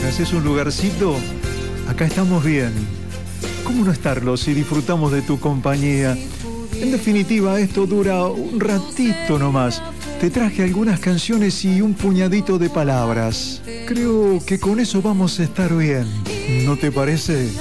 haces un lugarcito, acá estamos bien. ¿Cómo no estarlo si disfrutamos de tu compañía? En definitiva, esto dura un ratito nomás. Te traje algunas canciones y un puñadito de palabras. Creo que con eso vamos a estar bien. ¿No te parece?